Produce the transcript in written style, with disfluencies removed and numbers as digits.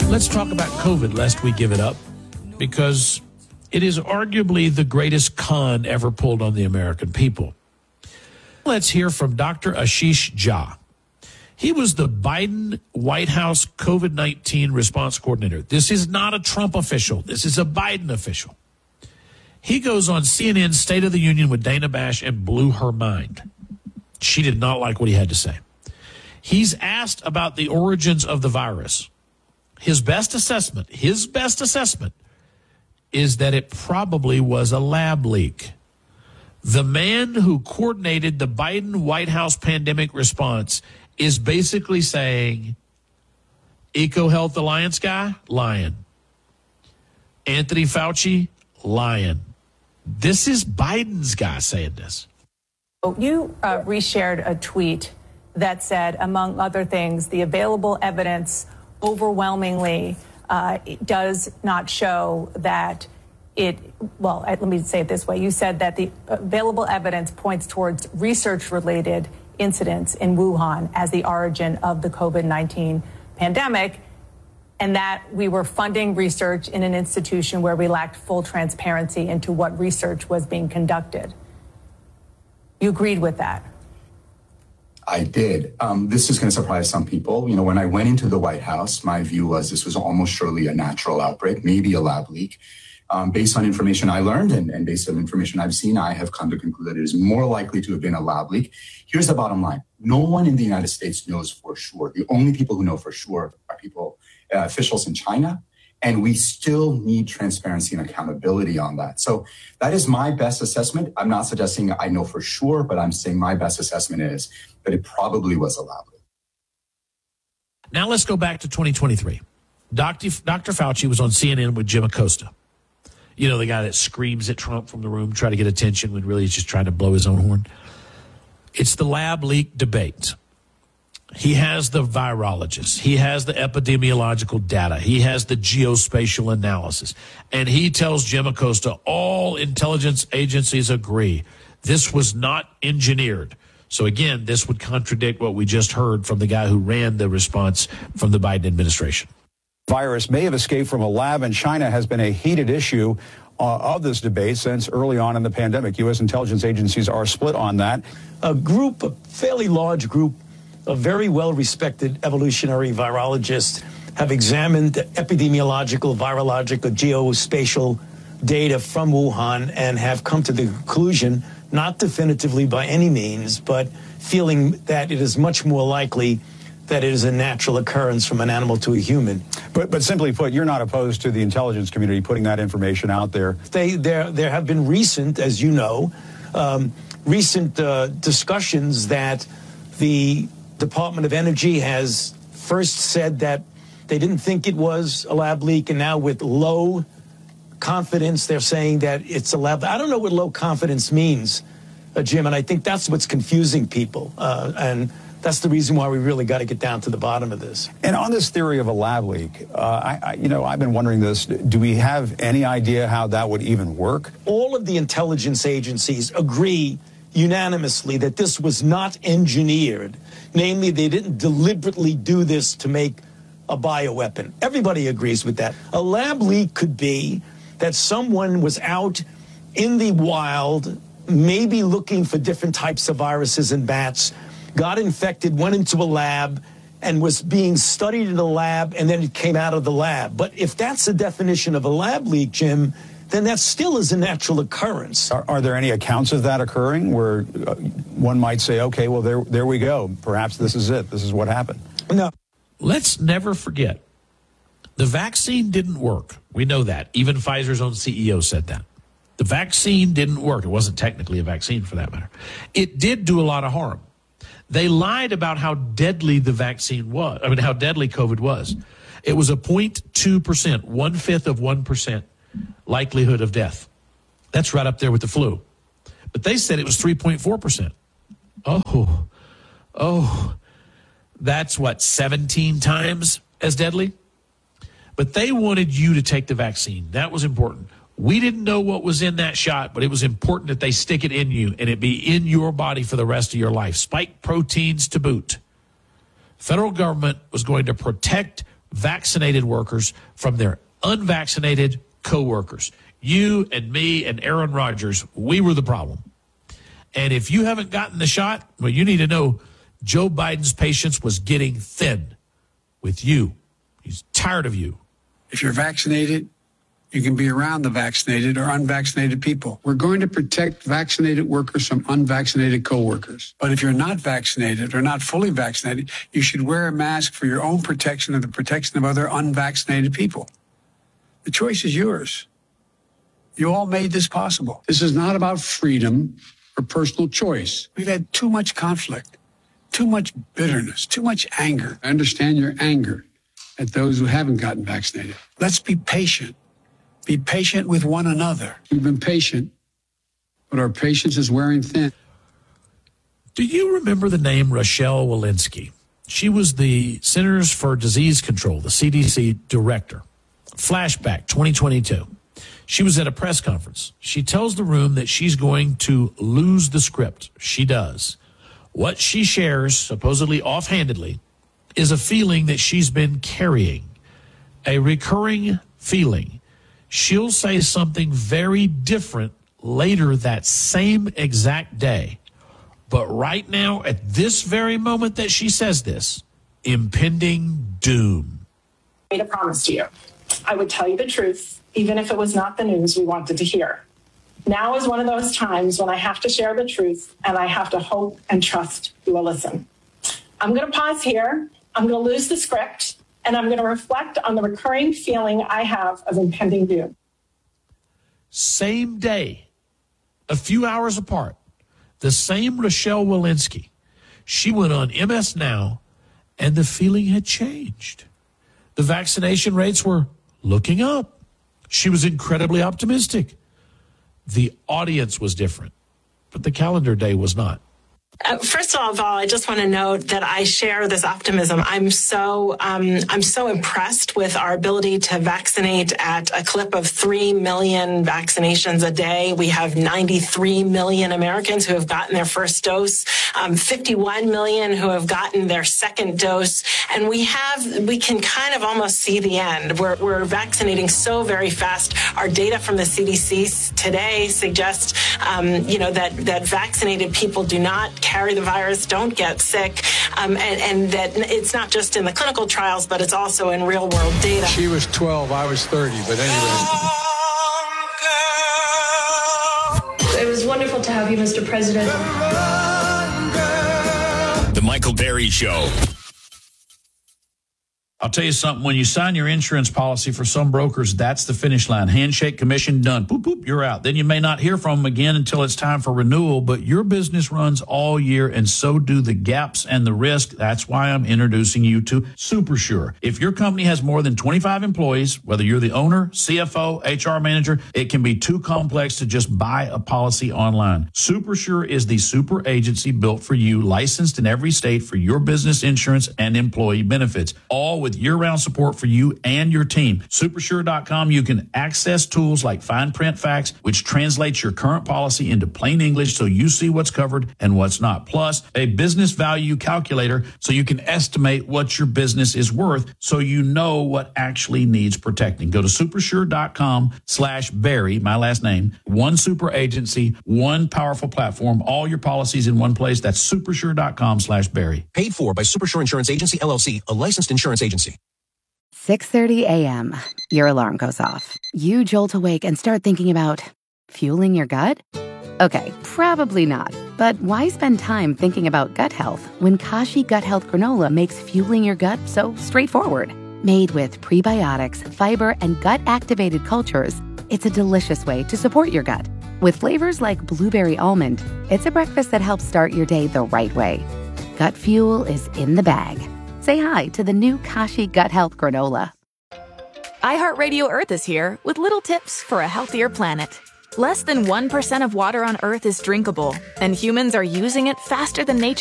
Let's talk about COVID lest we give it up, because it is arguably the greatest con ever pulled on the American people. Let's hear from Dr. Ashish Jha. He was the Biden White House COVID-19 response coordinator. This is not a Trump official. This is a Biden official. He goes on CNN's State of the Union with Dana Bash and blew her mind. She did not like what he had to say. He's asked about the origins of the virus. His best assessment is that it probably was a lab leak. The man who coordinated the Biden White House pandemic response is basically saying, EcoHealth Alliance guy, lying. Anthony Fauci, lying. This is Biden's guy saying this. You reshared a tweet that said, among other things, the available evidence overwhelmingly does not show that let me say it this way. You said that the available evidence points towards research-related incidents in Wuhan as the origin of the COVID-19 pandemic, and that we were funding research in an institution where we lacked full transparency into what research was being conducted. You agreed with that? I did. This is going to surprise some people. You know, when I went into the White House, my view was this was almost surely a natural outbreak, maybe a lab leak. Based on information I learned and based on information I've seen, I have come to conclude that it is more likely to have been a lab leak. Here's the bottom line. No one in the United States knows for sure. The only people who know for sure are officials in China. And we still need transparency and accountability on that. So that is my best assessment. I'm not suggesting I know for sure, but I'm saying my best assessment is that it probably was a lab leak. Now let's go back to 2023. Dr. Fauci was on CNN with Jim Acosta. You know, the guy that screams at Trump from the room, try to get attention when really he's just trying to blow his own horn. It's the lab leak debate. He has the virologists. He has the epidemiological data. He has the geospatial analysis. And he tells Jim Acosta, all intelligence agencies agree this was not engineered. So again, this would contradict what we just heard from the guy who ran the response from the Biden administration. Virus may have escaped from a lab in China has been a heated issue of this debate since early on in the pandemic. U.S. intelligence agencies are split on that. A fairly large group of very well-respected evolutionary virologists have examined epidemiological, virological, geospatial data from Wuhan and have come to the conclusion, not definitively by any means, but feeling that it is much more likely that it is a natural occurrence from an animal to a human. But simply put, you're not opposed to the intelligence community putting that information out there. There have been recent, as you know, discussions that the Department of Energy has first said that they didn't think it was a lab leak, and now with low confidence, they're saying that it's a lab. I don't know what low confidence means, Jim, and I think that's what's confusing people. And that's the reason why we really got to get down to the bottom of this. And on this theory of a lab leak, I've been wondering this. Do we have any idea how that would even work? All of the intelligence agencies agree unanimously that this was not engineered. Namely, they didn't deliberately do this to make a bioweapon. Everybody agrees with that. A lab leak could be that someone was out in the wild, maybe looking for different types of viruses in bats, got infected, went into a lab, and was being studied in the lab, and then it came out of the lab. But if that's the definition of a lab leak, Jim, then that still is a natural occurrence. Are there any accounts of that occurring where one might say, okay, well, there we go. Perhaps this is it. This is what happened. No. Let's never forget, the vaccine didn't work. We know that. Even Pfizer's own CEO said that. The vaccine didn't work. It wasn't technically a vaccine for that matter. It did do a lot of harm. They lied about how deadly the vaccine was. How deadly COVID was. It was a 0.2%, 1/5 of 1% likelihood of death. That's right up there with the flu. But they said it was 3.4%. Oh, that's what, 17 times as deadly? But they wanted you to take the vaccine. That was important. We didn't know what was in that shot, but it was important that they stick it in you and it be in your body for the rest of your life. Spike proteins to boot. Federal government was going to protect vaccinated workers from their unvaccinated coworkers. You and me and Aaron Rodgers, we were the problem. And if you haven't gotten the shot, well, you need to know Joe Biden's patience was getting thin with you. He's tired of you. If you're vaccinated, you can be around the vaccinated or unvaccinated people. We're going to protect vaccinated workers from unvaccinated coworkers. But if you're not vaccinated or not fully vaccinated, you should wear a mask for your own protection and the protection of other unvaccinated people. The choice is yours. You all made this possible. This is not about freedom or personal choice. We've had too much conflict, too much bitterness, too much anger. I understand your anger at those who haven't gotten vaccinated. Let's be patient. Be patient with one another. We've been patient, but our patience is wearing thin. Do you remember the name Rochelle Walensky? She was the Centers for Disease Control, the CDC director. Flashback 2022. She was at a press conference. She tells the room that she's going to lose the script. She does. What she shares, supposedly offhandedly, is a feeling that she's been carrying, a recurring feeling. She'll say something very different later that same exact day. But right now, at this very moment that she says this, impending doom. I made a promise to you. I would tell you the truth, even if it was not the news we wanted to hear. Now is one of those times when I have to share the truth, and I have to hope and trust you will listen. I'm going to pause here. I'm going to lose the script, and I'm going to reflect on the recurring feeling I have of impending doom. Same day, a few hours apart, the same Rochelle Walensky, she went on MS Now, and the feeling had changed. The vaccination rates were looking up. She was incredibly optimistic. The audience was different, but the calendar day was not. First of all, I just want to note that I share this optimism. I'm so impressed with our ability to vaccinate at a clip of 3 million vaccinations a day. We have 93 million Americans who have gotten their first dose, 51 million who have gotten their second dose, and we can kind of almost see the end. We're vaccinating so very fast. Our data from the CDC today suggests, that vaccinated people do not carry the virus, don't get sick, and that it's not just in the clinical trials, but it's also in real world data. She was 12, I was 30, but anyway. It was wonderful to have you, Mr. President. The Michael Berry Show. I'll tell you something. When you sign your insurance policy for some brokers, that's the finish line. Handshake, commission, done. Boop, boop, you're out. Then you may not hear from them again until it's time for renewal, but your business runs all year, and so do the gaps and the risk. That's why I'm introducing you to SuperSure. If your company has more than 25 employees, whether you're the owner, CFO, HR manager, it can be too complex to just buy a policy online. SuperSure is the super agency built for you, licensed in every state for your business insurance and employee benefits, all with year-round support for you and your team. Supersure.com, you can access tools like Fine Print Facts, which translates your current policy into plain English so you see what's covered and what's not. Plus, a business value calculator so you can estimate what your business is worth so you know what actually needs protecting. Go to supersure.com/Barry, my last name. One super agency, one powerful platform, all your policies in one place. That's supersure.com/Barry. Paid for by Supersure Insurance Agency, LLC, a licensed insurance agency. 6:30 a.m. Your alarm goes off. You jolt awake and start thinking about fueling your gut? Okay, probably not. But why spend time thinking about gut health when Kashi Gut Health Granola makes fueling your gut so straightforward? Made with prebiotics, fiber, and gut-activated cultures, it's a delicious way to support your gut. With flavors like blueberry almond, it's a breakfast that helps start your day the right way. Gut fuel is in the bag. Say hi to the new Kashi Gut Health Granola. iHeartRadio Earth is here with little tips for a healthier planet. Less than 1% of water on Earth is drinkable, and humans are using it faster than nature